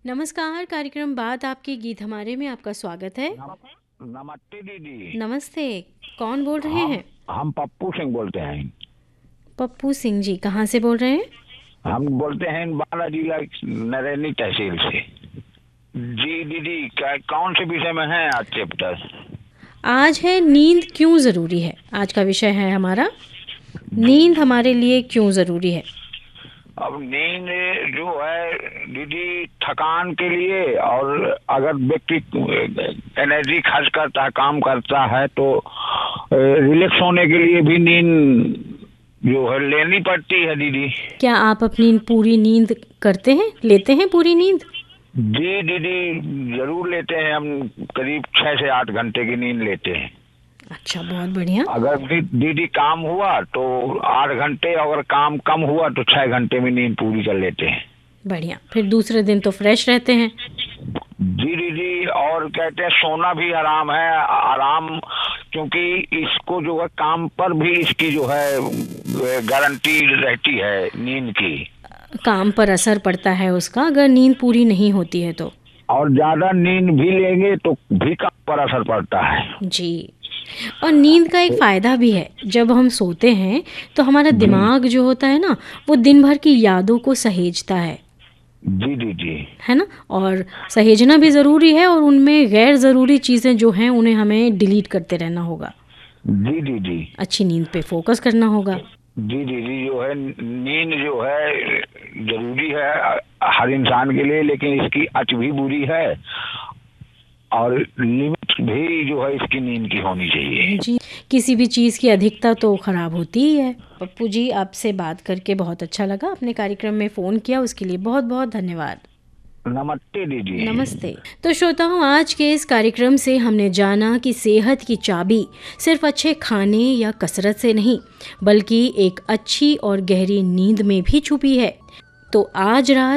नमस्कार, कार्यक्रम बात आपके गीत हमारे में आपका स्वागत है। नमस्ते दीदी। नमस्ते, कौन बोल रहे हैं? हम पप्पू सिंह बोलते हैं। पप्पू सिंह जी, कहाँ से बोल रहे हैं? हम बोलते हैं बाला जिला नरैनी तहसील से। जी दीदी, कौन से विषय में है आज चैप्टर? आज है नींद क्यों ज़रूरी है। आज का विषय है हमारा नींद हमारे लिए क्यों ज़रूरी है। अब नींद जो है दीदी, थकान के लिए, और अगर व्यक्ति एनर्जी खर्च करता है, काम करता है, तो रिलैक्स होने के लिए भी नींद जो है लेनी पड़ती है दीदी। क्या आप अपनी पूरी नींद करते हैं, लेते हैं पूरी नींद? जी दीदी, जरूर लेते हैं। हम करीब 6 से 8 घंटे की नींद लेते हैं। अच्छा, बहुत बढ़िया। अगर दीदी काम हुआ तो 8 घंटे, अगर काम कम हुआ तो 6 घंटे में नींद पूरी कर लेते हैं। बढ़िया, फिर दूसरे दिन तो फ्रेश रहते हैं। जी दीदी, और कहते हैं सोना भी आराम है, आराम, क्योंकि इसको जो है काम पर भी इसकी जो है गारंटी रहती है नींद की। काम पर असर पड़ता है उसका, अगर नींद पूरी नहीं होती है तो। और ज्यादा नींद भी लेंगे तो भी काम पर असर पड़ता है। जी, और नींद का एक फ़ायदा भी है। जब हम सोते हैं तो हमारा दिमाग जो होता है ना, वो दिन भर की यादों को सहेजता है जी दीदी। है ना। और सहेजना भी ज़रूरी है, और उनमें गैर ज़रूरी चीज़ें जो हैं उन्हें हमें डिलीट करते रहना होगा। जी दीदी। अच्छी नींद पे फोकस करना होगा। जी दीदी, जो है नींद जो है जरूरी है हर इंसान के लिए, लेकिन इसकी अच भी बुरी है, और लिमिट भी जो है इसकी नींद की होनी चाहिए। जी, किसी भी चीज़ की अधिकता तो ख़राब होती ही है। पप्पू जी, आपसे बात करके बहुत अच्छा लगा। अपने कार्यक्रम में फ़ोन किया उसके लिए बहुत बहुत धन्यवाद। नमस्ते दीदी। नमस्ते। तो श्रोताओं, आज के इस कार्यक्रम से हमने जाना कि सेहत की चाबी सिर्फ अच्छे खाने या कसरत से नहीं, बल्कि एक अच्छी और गहरी नींद में भी छुपी है। तो आज रात